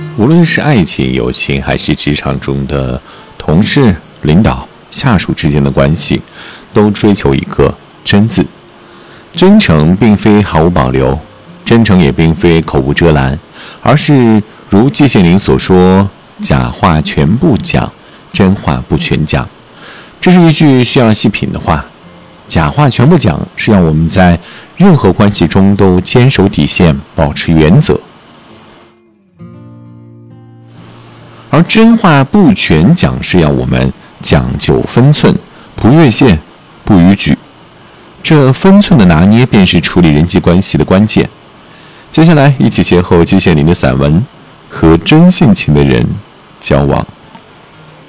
无论是爱情、友情，还是职场中的同事、领导、下属之间的关系，都追求一个真字。真诚并非毫无保留，真诚也并非口无遮拦，而是如季羡林所说，假话全不讲，真话不全讲。这是一句需要细品的话。假话全不讲，是让我们在任何关系中都坚守底线，保持原则。而真话不全讲，是要我们讲究分寸，不越线，不逾矩。这分寸的拿捏，便是处理人际关系的关键。接下来，一起邂逅季羡林的散文《和真性情的人交往》。